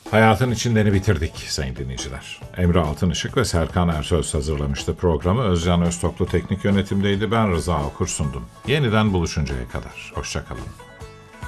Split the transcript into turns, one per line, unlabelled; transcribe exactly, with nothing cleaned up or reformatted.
Hayatın içindeni bitirdik sayın dinleyiciler. Emre Altınışık ve Serkan Ersöz hazırlamıştı programı. Özcan Öztoklu teknik yönetimdeydi. Ben Rıza Okur sundum. Yeniden buluşuncaya kadar. Hoşça kalın.